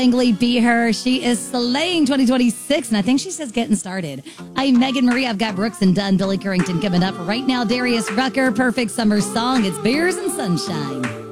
Langley Be Her. She is slaying 2026, and I think she's just getting started. I'm Megan Marie. I've got Brooks and Dunn, Billy Currington coming up right now. Darius Rucker, Perfect Summer Song. It's Beers and Sunshine.